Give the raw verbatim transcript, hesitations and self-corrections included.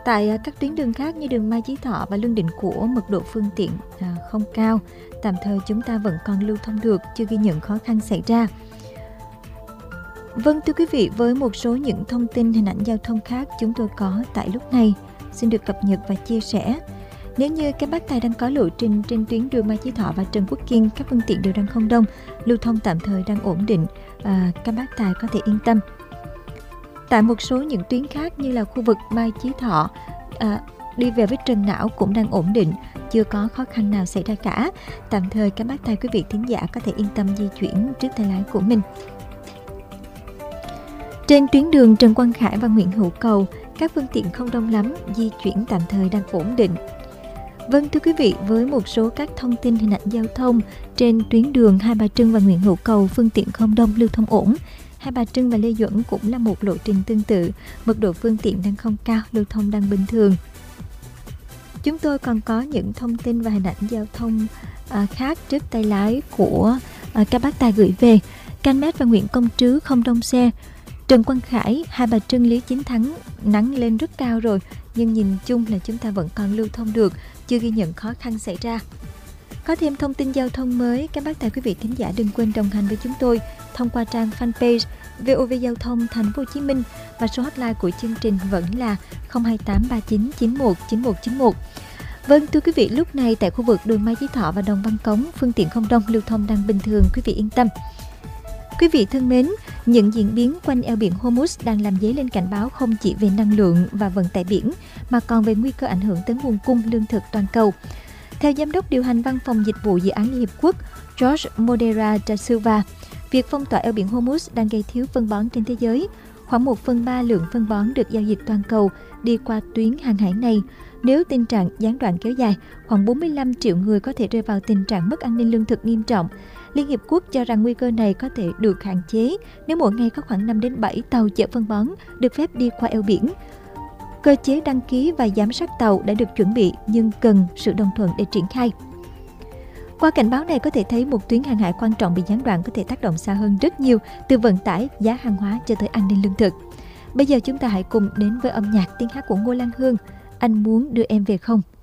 Tại à, các tuyến đường khác như đường Mai Chí Thọ và Lương Định Của, mật độ phương tiện à, không cao. Tạm thời chúng ta vẫn còn lưu thông được, chưa ghi nhận khó khăn xảy ra. Vâng thưa quý vị, với một số những thông tin hình ảnh giao thông khác chúng tôi có tại lúc này xin được cập nhật và chia sẻ. Nếu như các bác tài đang có lộ trình trên tuyến đường Mai Chí Thọ và Trần Quốc Kiên, các phương tiện đều đang không đông, lưu thông tạm thời đang ổn định, à, các bác tài có thể yên tâm. Tại một số những tuyến khác như là khu vực Mai Chí Thọ, à, đi về với Trần Não cũng đang ổn định, chưa có khó khăn nào xảy ra cả. Tạm thời các bác tài quý vị thính giả có thể yên tâm di chuyển trước tay lái của mình. Trên tuyến đường Trần Quang Khải và Nguyễn Hữu Cầu, các phương tiện không đông lắm, di chuyển tạm thời đang ổn định. Vâng thưa quý vị, với một số các thông tin hình ảnh giao thông trên tuyến đường Hai Bà Trưng và Nguyễn Hữu Cầu, phương tiện không đông, lưu thông ổn. Hai Bà Trưng và Lê Duẩn cũng là một lộ trình tương tự, mật độ phương tiện đang không cao, lưu thông đang bình thường. Chúng tôi còn có những thông tin và hình ảnh giao thông à, khác trước tay lái của à, các bác tài gửi về. Canh Mét và Nguyễn Công Trứ không đông xe. Trần Quang Khải, Hai Bà Trưng, Lý Chính Thắng nắng lên rất cao rồi, nhưng nhìn chung là chúng ta vẫn còn lưu thông được, chưa ghi nhận khó khăn xảy ra. Có thêm thông tin giao thông mới, các bác tài quý vị thính giả đừng quên đồng hành với chúng tôi thông qua trang fanpage vê o vê Giao thông Thành phố Hồ Chí Minh và số hotline của chương trình vẫn là không hai tám ba chín chín một chín một chín một. Vâng thưa quý vị, lúc này tại khu vực đường Mai Chí Thọ và Đồng Văn Cống, phương tiện không đông, lưu thông đang bình thường, quý vị yên tâm. Quý vị thân mến, những diễn biến quanh eo biển Hormuz đang làm dấy lên cảnh báo không chỉ về năng lượng và vận tải biển, mà còn về nguy cơ ảnh hưởng tới nguồn cung lương thực toàn cầu. Theo Giám đốc điều hành Văn phòng Dịch vụ Dự án Liên Hiệp Quốc George Moreira da Silva, việc phong tỏa eo biển Hormuz đang gây thiếu phân bón trên thế giới. Khoảng một phần ba lượng phân bón được giao dịch toàn cầu đi qua tuyến hàng hải này. Nếu tình trạng gián đoạn kéo dài, khoảng bốn mươi lăm triệu người có thể rơi vào tình trạng mất an ninh lương thực nghiêm trọng. Liên Hiệp Quốc cho rằng nguy cơ này có thể được hạn chế nếu mỗi ngày có khoảng năm đến bảy tàu chở phân bón được phép đi qua eo biển. Cơ chế đăng ký và giám sát tàu đã được chuẩn bị nhưng cần sự đồng thuận để triển khai. Qua cảnh báo này có thể thấy một tuyến hàng hải quan trọng bị gián đoạn có thể tác động xa hơn rất nhiều, từ vận tải, giá hàng hóa cho tới an ninh lương thực. Bây giờ chúng ta hãy cùng đến với âm nhạc tiếng hát của Ngô Lan Hương, Anh Muốn Đưa Em Về Không.